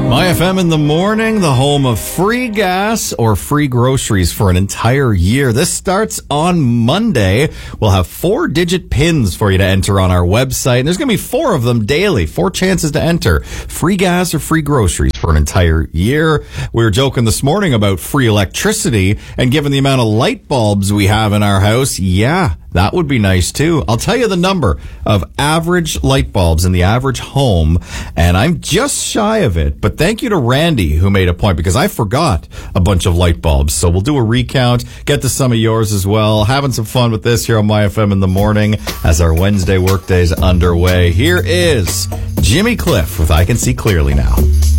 My FM in the morning, the home of free gas or free groceries for an entire year. This starts on Monday. We'll have 4-digit pins for you to enter on our website. And there's going to be 4 of them daily, 4 chances to enter. Free gas or free groceries for an entire year. We were joking this morning about free electricity, and given the amount of light bulbs we have in our house, yeah, that would be nice too. I'll tell you the number of average light bulbs in the average home, and I'm just shy of it. But thank you to Randy who made a point, because I forgot a bunch of light bulbs. So we'll do a recount, get to some of yours as well. Having some fun with this here on My FM in the morning as our Wednesday workday is underway. Here is Jimmy Cliff with I Can See Clearly Now.